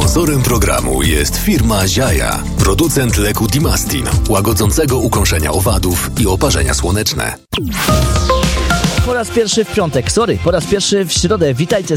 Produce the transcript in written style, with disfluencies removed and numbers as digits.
Sponsorem programu jest firma Ziaja, producent leku Dimastin, łagodzącego ukąszenia owadów i oparzenia słoneczne. Po raz pierwszy w piątek, po raz pierwszy w środę. Witajcie